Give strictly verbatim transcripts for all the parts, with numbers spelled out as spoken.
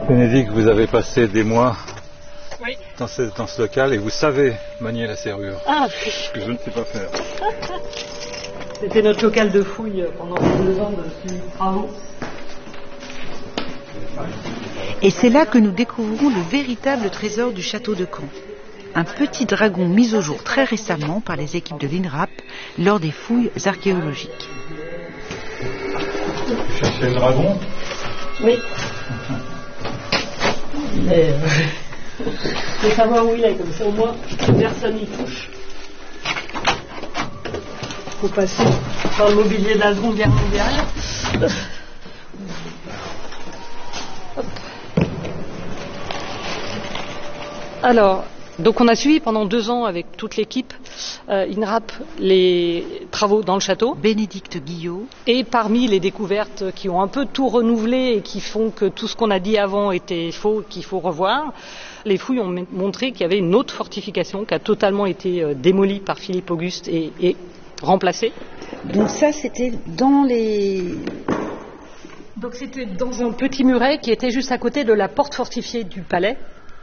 Bénédicte, vous avez passé des mois oui. dans, ce, dans ce local et vous savez manier la serrure. Ah oui. Ce que je ne sais pas faire. C'était notre local de fouille pendant deux ans de travaux. Et c'est là que nous découvrons le véritable trésor du château de Caen. Un petit dragon mis au jour très récemment par les équipes de l'INRAP lors des fouilles archéologiques. Vous cherchez le dragon? Oui. Mais euh, faut savoir où il est, comme ça au moins personne n'y touche. Faut passer par le mobilier de la Seconde Guerre mondiale. Alors, donc on a suivi pendant deux ans avec toute l'équipe euh, INRAP les travaux dans le château. Bénédicte Guillot. Et parmi les découvertes qui ont un peu tout renouvelé et qui font que tout ce qu'on a dit avant était faux, qu'il faut revoir, les fouilles ont montré qu'il y avait une autre fortification qui a totalement été euh, démolie par Philippe Auguste et, et remplacée. Donc ça c'était dans les... Donc c'était dans un petit muret qui était juste à côté de la porte fortifiée du palais.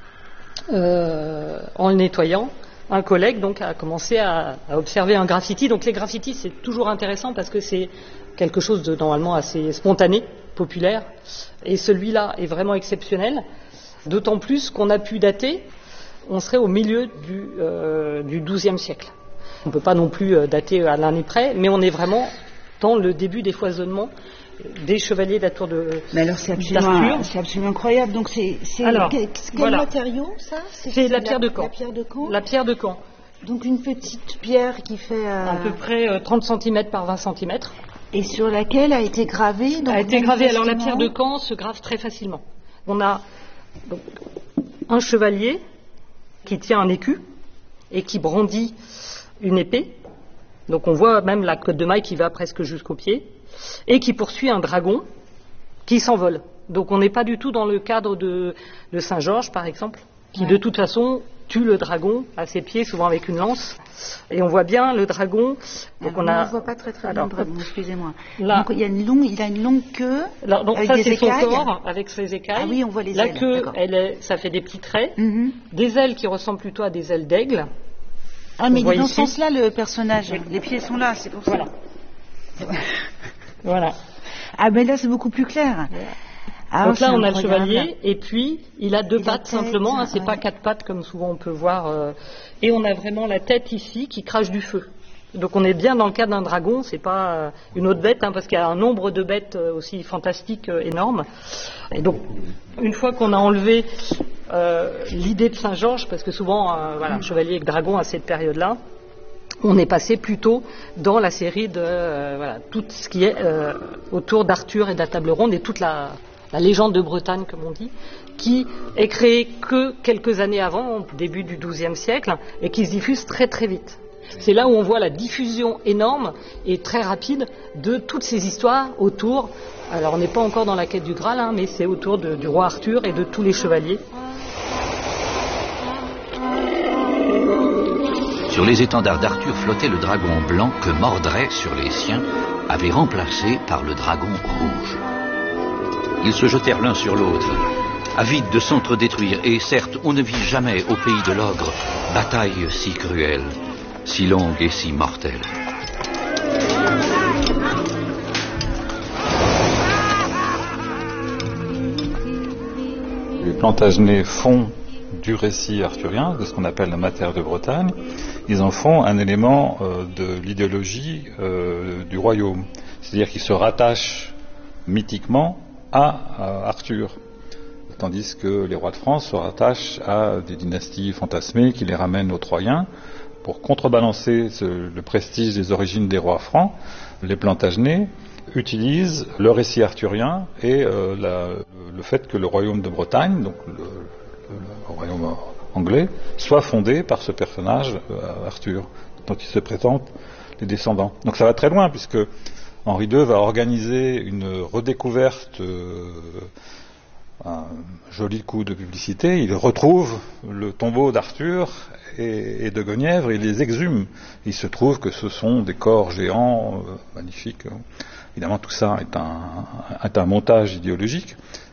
Euh, en le nettoyant, un collègue donc a commencé à, à observer un graffiti. Donc les graffitis c'est toujours intéressant parce que c'est quelque chose de normalement assez spontané, populaire, et celui-là est vraiment exceptionnel. D'autant plus qu'on a pu dater, on serait au milieu du, euh, du douzième siècle. On ne peut pas non plus dater à l'année près, mais on est vraiment dans le début des foisonnements des chevaliers de la tour de Mais alors c'est absolument, c'est absolument incroyable. Donc c'est, c'est alors, quel, quel voilà. matériau ça? C'est, c'est la, la pierre de Caen. La pierre de Caen. La pierre de Caen. Donc une petite pierre qui fait euh... à peu près euh, trente centimètres par vingt centimètres. Et sur laquelle a été gravée. Donc a été gravée. Alors la pierre de Caen se grave très facilement. On a donc, un chevalier qui tient un écu et qui brandit une épée. Donc on voit même la cotte de maille qui va presque jusqu'au pied. Et qui poursuit un dragon qui s'envole. Donc on n'est pas du tout dans le cadre de, de Saint-Georges, par exemple, qui ouais. de toute façon tue le dragon à ses pieds, souvent avec une lance. Et on voit bien le dragon. Donc Alors, on a. ne voit pas très très bien le dragon, excusez-moi. Là, donc il y a une longue, il a une longue queue. Alors, donc, avec ça des c'est écailles. Son corps avec ses écailles. Ah oui, on voit les La ailes. La queue, elle est, ça fait des petits traits, mm-hmm. des ailes qui ressemblent plutôt à des ailes d'aigle. Ah mais il est dans ce sens-là le personnage. Les pieds sont là, c'est pour ça. Voilà. Voilà. Ah ben là c'est beaucoup plus clair. Ah, donc là on a le chevalier et puis il a deux et pattes tête, simplement, hein, c'est ouais. pas quatre pattes comme souvent on peut voir. Euh, et on a vraiment la tête ici qui crache du feu. Donc on est bien dans le cas d'un dragon, c'est pas euh, une autre bête, hein, parce qu'il y a un nombre de bêtes euh, aussi fantastiques euh, énormes. Et donc une fois qu'on a enlevé euh, l'idée de Saint-Georges, parce que souvent euh, voilà, chevalier avec dragon à cette période-là, on est passé plutôt dans la série de euh, voilà, tout ce qui est euh, autour d'Arthur et de la table ronde et toute la, la légende de Bretagne, comme on dit, qui est créée que quelques années avant, au début du douzième siècle, et qui se diffuse très très vite. C'est là où on voit la diffusion énorme et très rapide de toutes ces histoires autour. Alors on n'est pas encore dans la quête du Graal, hein, mais c'est autour de, du roi Arthur et de tous les chevaliers. Sur les étendards d'Arthur flottait le dragon blanc que Mordred, sur les siens, avait remplacé par le dragon rouge. Ils se jetèrent l'un sur l'autre, avides de s'entre-détruire, et certes, on ne vit jamais au pays de l'ogre bataille si cruelle, si longue et si mortelle. Les Plantagenets font du récit arthurien, de ce qu'on appelle la matière de Bretagne, ils en font un élément euh, de l'idéologie euh, du royaume. C'est-à-dire qu'ils se rattachent mythiquement à, à Arthur. Tandis que les rois de France se rattachent à des dynasties fantasmées qui les ramènent aux Troyens. Pour contrebalancer ce, le prestige des origines des rois francs, les Plantagenets utilisent le récit arthurien et euh, la, le fait que le royaume de Bretagne, donc le, le, le royaume anglais, soit fondé par ce personnage euh, Arthur, dont ils se prétendent les descendants. Donc ça va très loin, puisque Henri deux va organiser une redécouverte, euh, un joli coup de publicité. Il retrouve le tombeau d'Arthur et, et de Guenièvre, et il les exhume. Il se trouve que ce sont des corps géants, euh, magnifiques. Évidemment, tout ça est un, est un montage idéologique,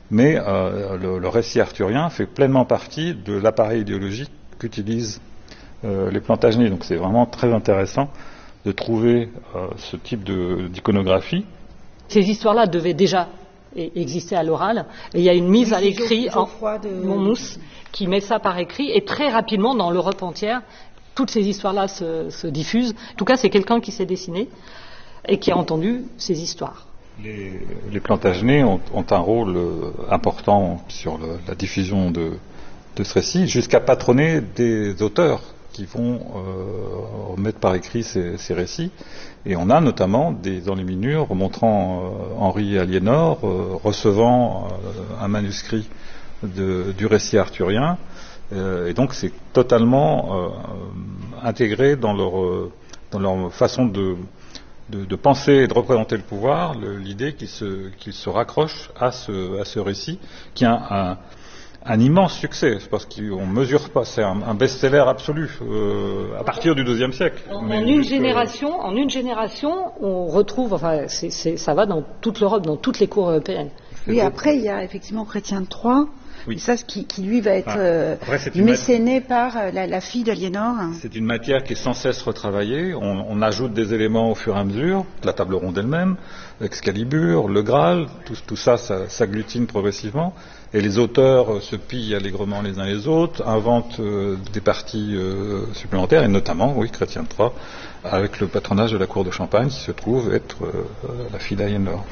mais euh, le, le récit arthurien fait pleinement partie de l'appareil idéologique qu'utilisent euh, les Plantagenets. Donc c'est vraiment très intéressant de trouver euh, ce type de, d'iconographie. Ces histoires-là devaient déjà exister à l'oral, et il y a une mise oui, à l'écrit en de... Monmouth qui met ça par écrit, et très rapidement dans l'Europe entière, toutes ces histoires-là se, se diffusent. En tout cas, c'est quelqu'un qui s'est dessiné et qui a entendu ces histoires. Les, les Plantagenets ont, ont un rôle euh, important sur le, la diffusion de, de ce récit, jusqu'à patronner des auteurs qui vont euh, mettre par écrit ces, ces récits. Et on a notamment des enluminures montrant euh, Henri Aliénor euh, recevant euh, un manuscrit de, du récit arthurien. Euh, et donc c'est totalement euh, intégré dans leur, euh, dans leur façon de, de, de penser et de représenter le pouvoir, le, l'idée qu'ils se, qu'ils se raccrochent à ce, à ce récit qui a un, un un immense succès, parce qu'on ne mesure pas, c'est un, un best-seller absolu euh, à partir du deuxième siècle. En, en une génération, euh... en une génération, on retrouve, enfin, c'est, c'est, ça va dans toute l'Europe, dans toutes les cours européennes. Oui, après il y a effectivement Chrétien de Troyes. Oui. Ça, ce qui, qui lui va être euh, mat... mécéné par euh, la, la fille d'Aliénor. C'est une matière qui est sans cesse retravaillée. On, on ajoute des éléments au fur et à mesure. La table ronde elle-même, l'Excalibur, le Graal, tout, tout ça, ça s'agglutine progressivement. Et les auteurs euh, se pillent allègrement les uns les autres, inventent euh, des parties euh, supplémentaires, et notamment, oui, Chrétien de Troyes, avec le patronage de la cour de Champagne, qui se trouve être euh, la fille d'Aliénor.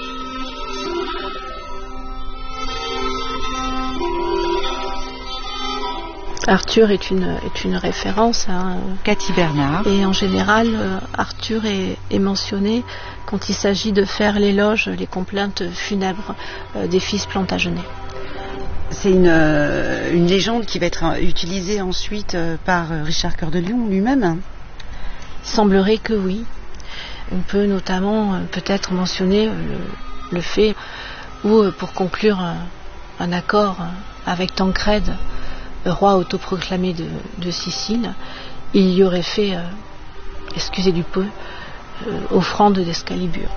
Arthur est une, est une référence. Hein. Cathy Bernard. Et en général, euh, Arthur est, est mentionné quand il s'agit de faire l'éloge, les complaintes funèbres euh, des fils Plantagenets. C'est une, euh, une légende qui va être utilisée ensuite euh, par Richard Cœur de Lion lui-même. Il semblerait que oui. On peut notamment euh, peut-être mentionner euh, le, le fait où, euh, pour conclure un, un accord avec Tancrède, roi autoproclamé de, de Sicile, il y aurait fait, euh, excusez du peu, euh, offrande d'Excalibur.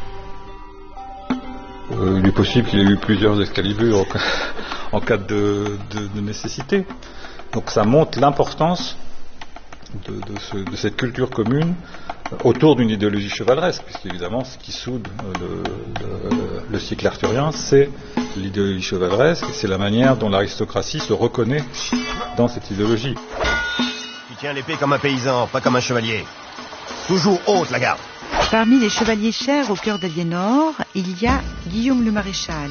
Euh, il est possible qu'il y ait eu plusieurs Excalibur en, en cas de, de, de nécessité. Donc ça montre l'importance de, de, ce, de cette culture commune autour d'une idéologie chevaleresque, puisqu'évidemment ce qui soude le, le, le cycle arthurien, c'est l'idéologie chevaleresque, et c'est la manière dont l'aristocratie se reconnaît dans cette idéologie. Qui tient l'épée comme un paysan, pas comme un chevalier. Toujours haute la garde. Parmi les chevaliers chers au cœur d'Aliénor, il y a Guillaume le Maréchal.